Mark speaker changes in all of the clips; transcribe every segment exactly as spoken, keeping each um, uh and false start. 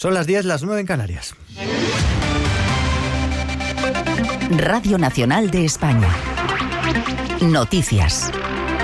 Speaker 1: Son las diez, las nueve en Canarias.
Speaker 2: Radio Nacional de España. Noticias.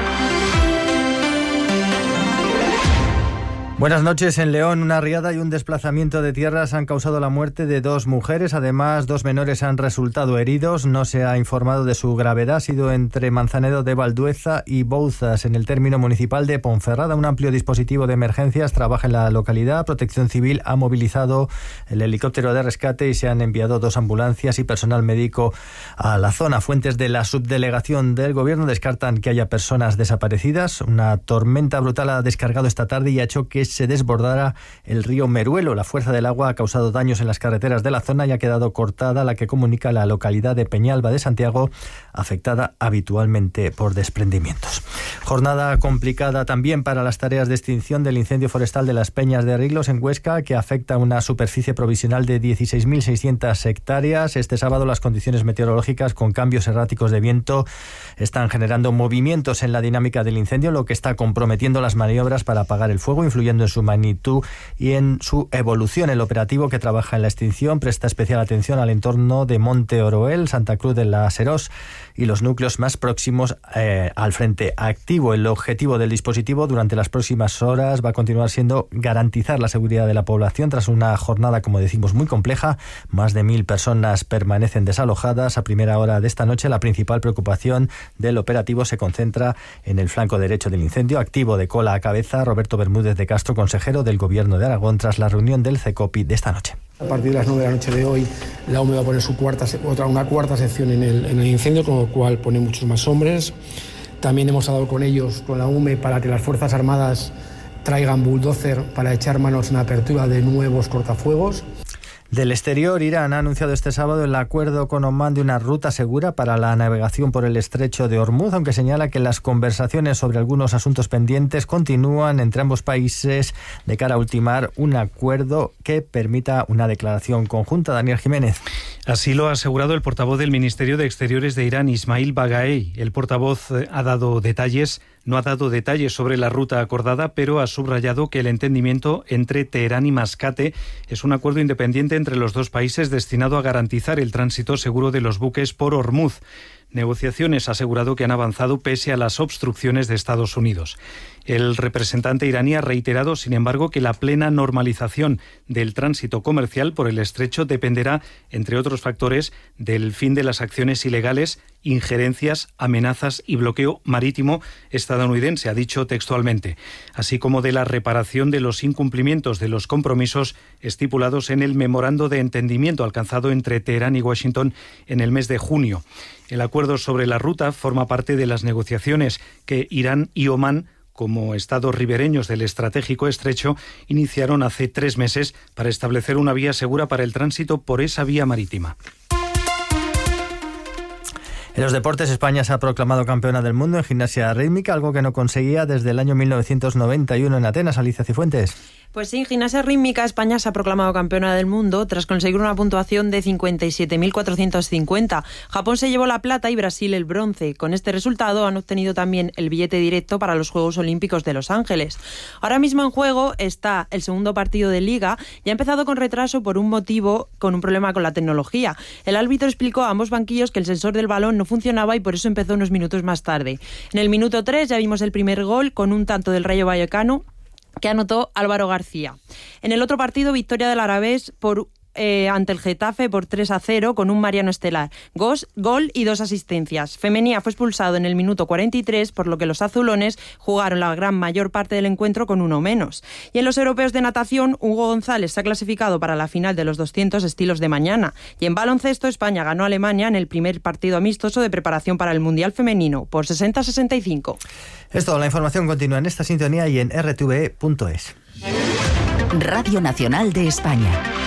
Speaker 1: Buenas noches. En León, una riada y un desplazamiento de tierras han causado la muerte de dos mujeres. Además, dos menores han resultado heridos. No se ha informado de su gravedad. Ha sido entre Manzanedo de Valdueza y Bouzas, en el término municipal de Ponferrada. Un amplio dispositivo de emergencias trabaja en la localidad. Protección Civil ha movilizado el helicóptero de rescate y se han enviado dos ambulancias y personal médico a la zona. Fuentes de la subdelegación del Gobierno descartan que haya personas desaparecidas. Una tormenta brutal ha descargado esta tarde y ha hecho que se desbordara el río Meruelo. La fuerza del agua ha causado daños en las carreteras de la zona y ha quedado cortada la que comunica la localidad de Peñalba de Santiago, afectada habitualmente por desprendimientos. Jornada complicada también para las tareas de extinción del incendio forestal de las Peñas de Riglos en Huesca, que afecta a una superficie provisional de dieciséis mil seiscientas hectáreas. Este sábado las condiciones meteorológicas con cambios erráticos de viento están generando movimientos en la dinámica del incendio, lo que está comprometiendo las maniobras para apagar el fuego, influyendo en su magnitud y en su evolución. El operativo que trabaja en la extinción presta especial atención al entorno de Monte Oroel, Santa Cruz de la Serós y los núcleos más próximos eh, al frente activo. El objetivo del dispositivo durante las próximas horas va a continuar siendo garantizar la seguridad de la población tras una jornada, como decimos, muy compleja. Más de mil personas permanecen desalojadas. A primera hora de esta noche, la principal preocupación del operativo se concentra en el flanco derecho del incendio, activo de cola a cabeza. Roberto Bermúdez de Castro, consejero del Gobierno de Aragón, tras la reunión del CECOPI de esta noche.
Speaker 3: A partir de las nueve de la noche de hoy, la U M E va a poner su cuarta, otra, una cuarta sección en el, en el incendio, con lo cual pone muchos más hombres. También hemos hablado con ellos, con la U M E, para que las Fuerzas Armadas traigan bulldozer para echar manos en la apertura de nuevos cortafuegos.
Speaker 1: Del exterior, Irán ha anunciado este sábado el acuerdo con Omán de una ruta segura para la navegación por el estrecho de Hormuz, aunque señala que las conversaciones sobre algunos asuntos pendientes continúan entre ambos países de cara a ultimar un acuerdo que permita una declaración conjunta. Daniel Jiménez.
Speaker 4: Así lo ha asegurado el portavoz del Ministerio de Exteriores de Irán, Ismail Bagaei. El portavoz ha dado detalles, no ha dado detalles sobre la ruta acordada, pero ha subrayado que el entendimiento entre Teherán y Mascate es un acuerdo independiente entre los dos países destinado a garantizar el tránsito seguro de los buques por Hormuz. Negociaciones, ha asegurado, que han avanzado pese a las obstrucciones de Estados Unidos. El representante iraní ha reiterado, sin embargo, que la plena normalización del tránsito comercial por el estrecho dependerá, entre otros factores, del fin de las acciones ilegales, injerencias, amenazas y bloqueo marítimo estadounidense, ha dicho textualmente, así como de la reparación de los incumplimientos de los compromisos estipulados en el memorando de entendimiento alcanzado entre Teherán y Washington en el mes de junio. El acuerdo sobre la ruta forma parte de las negociaciones que Irán y Omán, como estados ribereños del estratégico estrecho, iniciaron hace tres meses para establecer una vía segura para el tránsito por esa vía marítima.
Speaker 1: En los deportes, España se ha proclamado campeona del mundo en gimnasia rítmica, algo que no conseguía desde el año mil novecientos noventa y uno en Atenas. Alicia Cifuentes.
Speaker 5: Pues sí, en gimnasia rítmica España se ha proclamado campeona del mundo tras conseguir una puntuación de cincuenta y siete mil cuatrocientos cincuenta. Japón se llevó la plata y Brasil el bronce. Con este resultado han obtenido también el billete directo para los Juegos Olímpicos de Los Ángeles. Ahora mismo en juego está el segundo partido de Liga y ha empezado con retraso por un motivo, con un problema con la tecnología. El árbitro explicó a ambos banquillos que el sensor del balón no funcionaba y por eso empezó unos minutos más tarde. En el minuto tres ya vimos el primer gol con un tanto del Rayo Vallecano que anotó Álvaro García. En el otro partido, victoria del Alavés por Eh, ante el Getafe por tres a cero con un Mariano Estelar, Gos, gol y dos asistencias. Femenía fue expulsado en el minuto cuarenta y tres, por lo que los azulones jugaron la gran mayor parte del encuentro con uno menos. Y en los europeos de natación, Hugo González se ha clasificado para la final de los doscientos estilos de mañana. Y en baloncesto, España ganó a Alemania en el primer partido amistoso de preparación para el Mundial Femenino por sesenta a sesenta y cinco.
Speaker 1: Es todo. La información continúa en esta sintonía y en r t v e punto es.
Speaker 2: Radio Nacional de España.